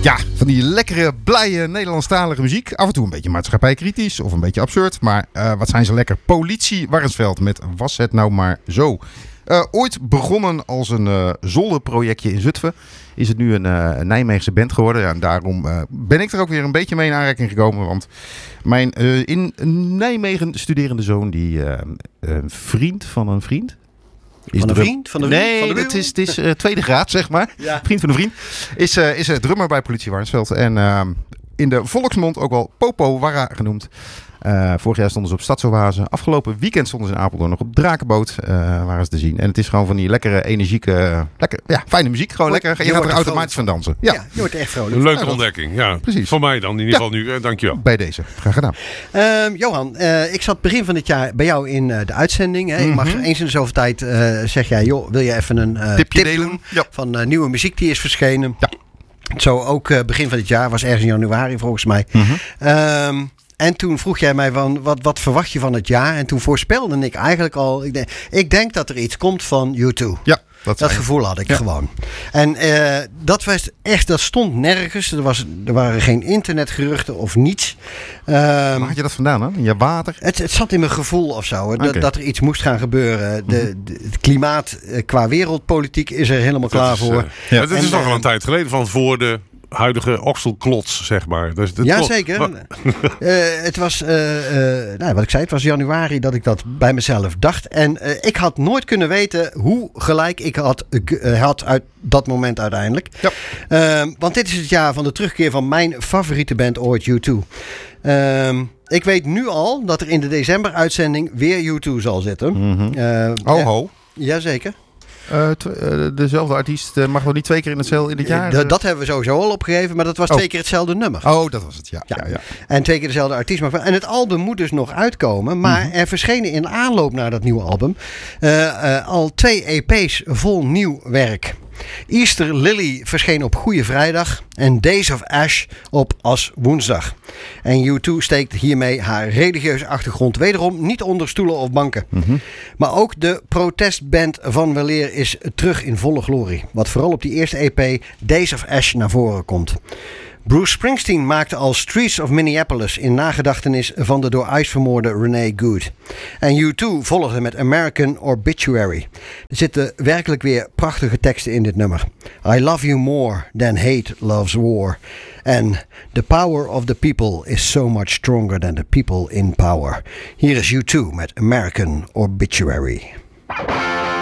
Ja, van die lekkere, blije Nederlandstalige muziek. Af en toe een beetje maatschappijkritisch of een beetje absurd. Maar wat zijn ze lekker. Politie Warnsveld met Was het nou maar zo. Ooit begonnen als een zolderprojectje in Zutphen. Is het nu een Nijmeegse band geworden. Ja, en daarom ben ik er ook weer een beetje mee in aanraking gekomen. Want mijn in Nijmegen studerende zoon, die vriend van een vriend... Van de vriend? Nee, het is tweede graad, zeg maar. Ja. Vriend van een vriend. Is drummer bij Politie Warnsveld. En in de volksmond ook wel Popo Warra genoemd. Vorig jaar stonden ze op Stadsoase. Afgelopen weekend stonden ze in Apeldoorn nog op Drakenboot. Waren ze te zien. En het is gewoon van die lekkere, energieke, fijne muziek. Gewoon lekker. Je gaat er automatisch van dansen. Ja, je wordt er echt vrolijk. Een leuke ontdekking. Ja, precies. Voor mij dan in ieder geval nu. Dankjewel. Bij deze. Graag gedaan. Johan, ik zat begin van dit jaar bij jou in de uitzending. Hè. Ik mag eens in de zoveel tijd zeg jij, joh, wil je even een tip doen van nieuwe muziek die is verschenen? Ja. Zo ook begin van dit jaar, was ergens in januari volgens mij. En toen vroeg jij mij van, wat verwacht je van het jaar? En toen voorspelde ik eigenlijk al, ik denk dat er iets komt van U2. Ja. Dat gevoel had ik gewoon. En dat stond nergens. Er waren geen internetgeruchten of niets. Waar had je dat vandaan dan? In je water? Het zat in mijn gevoel of zo. Okay. Dat er iets moest gaan gebeuren. Het klimaat qua wereldpolitiek is er helemaal klaar voor. Het is nog wel een tijd geleden van voor de huidige okselklots, zeg maar. Dus zeker. Het was, wat ik zei, het was januari dat ik dat bij mezelf dacht. En ik had nooit kunnen weten hoe gelijk ik had uit dat moment uiteindelijk. Ja. Want dit is het jaar van de terugkeer van mijn favoriete band ooit, U2. Ik weet nu al dat er in de december-uitzending weer U2 zal zitten. Ho. Jazeker. Dezelfde artiest mag wel niet 2 keer in het jaar? Dat hebben we sowieso al opgegeven, maar dat was 2 keer hetzelfde nummer. Oh, dat was het, ja. En 2 keer dezelfde artiest. En het album moet dus nog uitkomen, maar er verschenen in aanloop naar dat nieuwe album al 2 EP's vol nieuw werk. Easter Lily verscheen op Goede Vrijdag en Days of Ash op As Woensdag. En U2 steekt hiermee haar religieuze achtergrond wederom niet onder stoelen of banken. Maar ook de protestband van weleer is terug in volle glorie. Wat vooral op die eerste EP Days of Ash naar voren komt. Bruce Springsteen maakte al Streets of Minneapolis in nagedachtenis van de door ICE vermoorde Renee Good. En U2 volgde met American Obituary. Er zitten werkelijk weer prachtige teksten in dit nummer. I love you more than hate loves war. En the power of the people is so much stronger than the people in power. Hier is U2 met American Obituary.